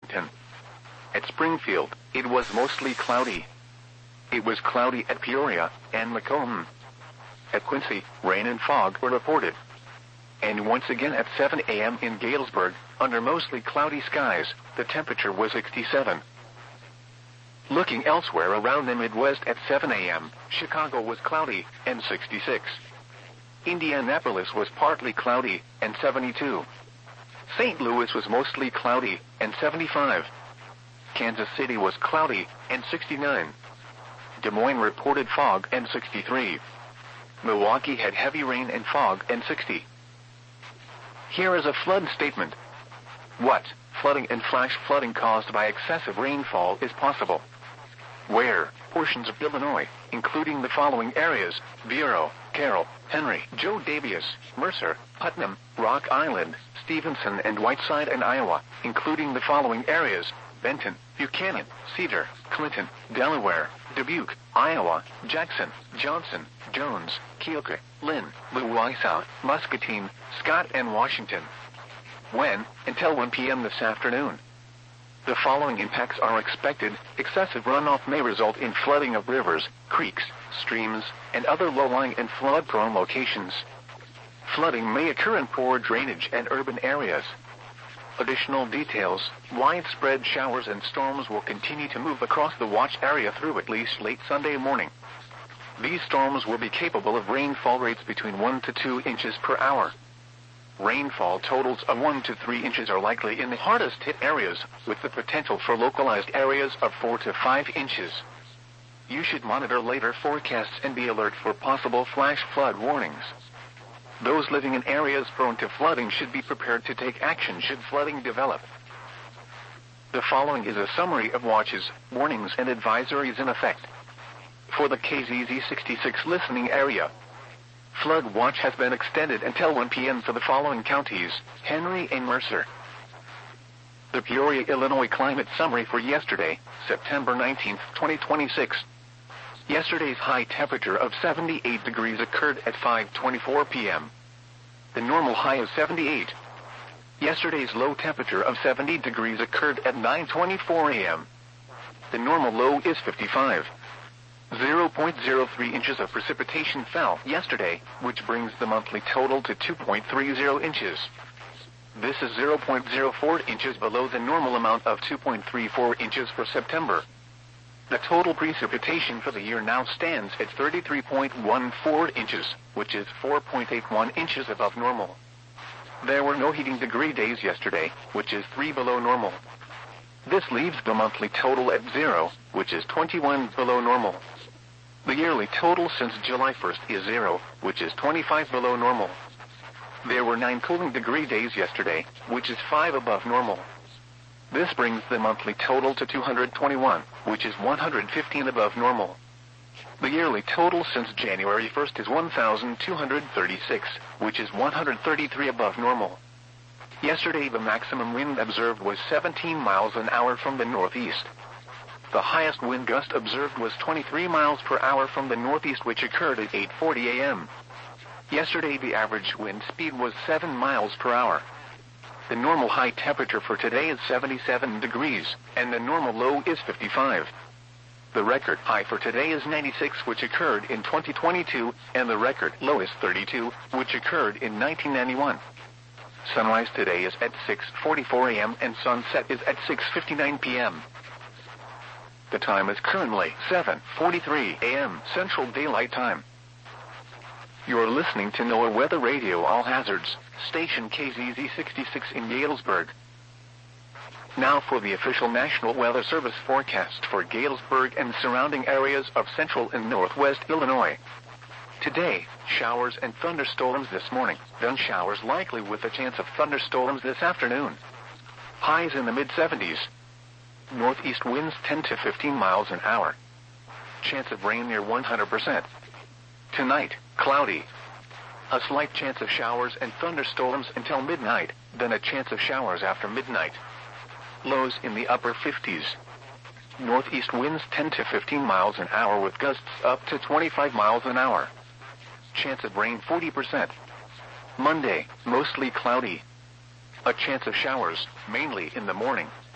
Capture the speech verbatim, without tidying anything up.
At Springfield, it was mostly cloudy. It was cloudy at Peoria and Macomb. At Quincy, rain and fog were reported. And once again at seven a m in Galesburg, under mostly cloudy skies, the temperature was sixty-seven. Looking elsewhere around the Midwest at seven a m, Chicago was cloudy and sixty-six. Indianapolis was partly cloudy and seventy-two. Saint Louis was mostly cloudy and seventy-five. Kansas City was cloudy and sixty-nine. Des Moines reported fog and sixty-three. Milwaukee had heavy rain and fog and sixty. Here is a flood statement. What flooding and flash flooding caused by excessive rainfall is possible? Where portions of Illinois, including the following areas: Vero, Carroll, Henry, Joe Daviess, Mercer, Putnam, Rock Island, Stevenson, and Whiteside, and Iowa, including the following areas: Benton, Buchanan, Cedar, Clinton, Delaware, Dubuque, Iowa, Jackson, Johnson, Jones, Keokuk, Lynn, Louisa, Muscatine, Scott, and Washington. When? Until one p m this afternoon. The following impacts are expected. Excessive runoff may result in flooding of rivers, creeks, streams, and other low-lying and flood-prone locations. Flooding may occur in poor drainage and urban areas. Additional details: widespread showers and storms will continue to move across the watch area through at least late Sunday morning. These storms will be capable of rainfall rates between one to two inches per hour. Rainfall totals of one to three inches are likely in the hardest hit areas, with the potential for localized areas of four to five inches. You should monitor later forecasts and be alert for possible flash flood warnings. Those living in areas prone to flooding should be prepared to take action should flooding develop. The following is a summary of watches, warnings, and advisories in effect. For the K Z Z sixty-six listening area, flood watch has been extended until one p m for the following counties: Henry and Mercer. The Peoria, Illinois climate summary for yesterday, September nineteenth, twenty twenty-six. Yesterday's high temperature of seventy-eight degrees occurred at five twenty-four p m The normal high is seventy-eight. Yesterday's low temperature of seventy degrees occurred at nine twenty-four a m The normal low is fifty-five. zero point zero three inches of precipitation fell yesterday, which brings the monthly total to two point three zero inches. This is zero point zero four inches below the normal amount of two point three four inches for September. The total precipitation for the year now stands at thirty-three point one four inches, which is four point eight one inches above normal. There were no heating degree days yesterday, which is three below normal. This leaves the monthly total at zero, which is twenty-one below normal. The yearly total since July first is zero, which is twenty-five below normal. There were nine cooling degree days yesterday, which is five above normal. This brings the monthly total to two hundred twenty-one, which is one hundred fifteen above normal. The yearly total since January first is one thousand two hundred thirty-six, which is one hundred thirty-three above normal. Yesterday the maximum wind observed was seventeen miles an hour from the northeast. The highest wind gust observed was twenty-three miles per hour from the northeast, which occurred at eight forty a m Yesterday the average wind speed was seven miles per hour. The normal high temperature for today is seventy-seven degrees, and the normal low is fifty-five. The record high for today is ninety-six, which occurred in twenty twenty-two, and the record low is thirty-two, which occurred in nineteen ninety-one. Sunrise today is at six forty-four a m and sunset is at six fifty-nine p m The time is currently seven forty-three a m Central Daylight Time. You're listening to NOAA Weather Radio All Hazards, station K Z Z sixty-six in Galesburg. Now for the official National Weather Service forecast for Galesburg and surrounding areas of central and northwest Illinois. Today, showers and thunderstorms this morning, then showers likely with a chance of thunderstorms this afternoon. Highs in the mid seventies. Northeast winds ten to fifteen miles an hour. Chance of rain near one hundred percent. Tonight, cloudy. A slight chance of showers and thunderstorms until midnight, then a chance of showers after midnight. Lows in the upper fifties. Northeast winds ten to fifteen miles an hour with gusts up to twenty-five miles an hour. Chance of rain forty percent. Monday, mostly cloudy. A chance of showers, mainly in the morning.